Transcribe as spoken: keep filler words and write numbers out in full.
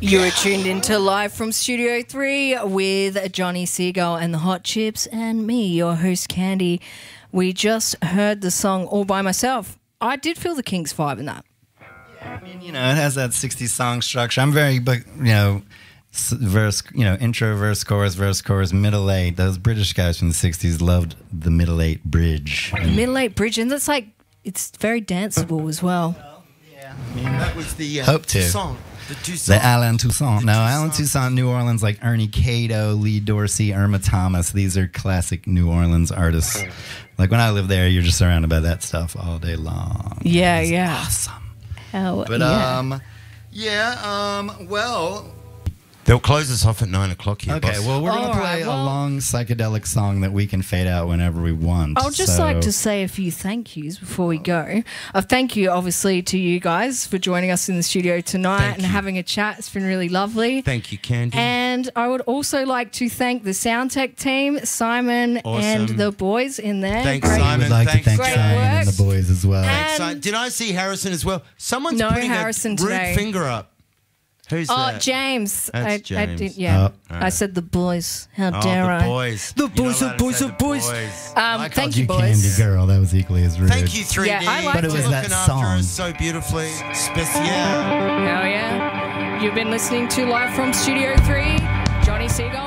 You are tuned into Live from Studio three with Johnny Seagull and the Hot Chips and me, your host Candy. We just heard the song All By Myself. I did feel the Kings vibe in that. Yeah, I mean, you know, it has that sixties song structure. I'm very, but you know, verse, you know, intro, verse, chorus, verse, chorus, middle eight. Those British guys from the sixties loved the middle eight bridge. Middle eight bridge, and it's like, it's very danceable as well. Yeah, I mean, that was the uh, hope to. song. The, Toussaint. the Alan Toussaint. The no, Toussaint. Alan Toussaint, New Orleans, like Ernie Cato, Lee Dorsey, Irma Thomas. These are classic New Orleans artists. Like when I lived there, you're just surrounded by that stuff all day long. Yeah, It's yeah. awesome. Hell But yeah. um, yeah, um, well. They'll close us off at nine o'clock here. Okay, boss. well, we're All going to play right, well- a long psychedelic song that we can fade out whenever we want. I'll just so- like to say a few thank yous before we go. A thank you, obviously, to you guys for joining us in the studio tonight Thank and you. having a chat. It's been really lovely. Thank you, Candy. And I would also like to thank the Soundtech team, Simon and Awesome. the boys in there. Thanks, Great. I Simon. would like Thanks. to thank Great Simon work. and the boys as well. And- Thanks, Si- Did I see Harrison as well? Someone's No putting Harrison a rude today. finger up. Who's Oh, that? James. That's I, I James. did, yeah. Oh. I said the boys. How Oh, dare the I? boys. The You're boys, not the allowed boys, to the say boys. I Um, called thank you you, Candy boys. Girl. That was equally as rude. Thank you, three D. Yeah, I liked But it was it. that looking after song. us so beautifully. Special. Hell yeah. You've been listening to Live from Studio three. Johnny Seagull.